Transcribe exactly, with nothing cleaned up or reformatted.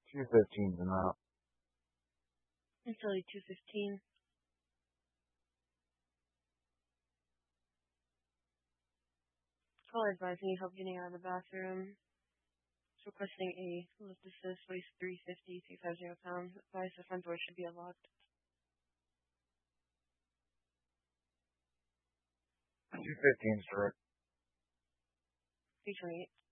two fifteen and up. Until two fifteen. Call advise any help getting out of the bathroom. It's requesting a lift assist, weighs three fifty, two fifty pounds. Advise the front door should be unlocked. two fifteen, sir. three twenty-eight.